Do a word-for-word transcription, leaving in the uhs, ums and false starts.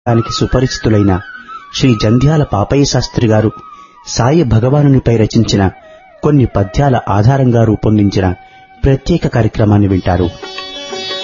దానికి సుపరిచితులైన శ్రీ జంధ్యాల పాపయ్య శాస్త్రి గారు సాయి భగవానునిపై రచించిన కొన్ని పద్యాల ఆధారంగా రూపొందించిన ప్రత్యేక కార్యక్రమాన్ని వింటారు.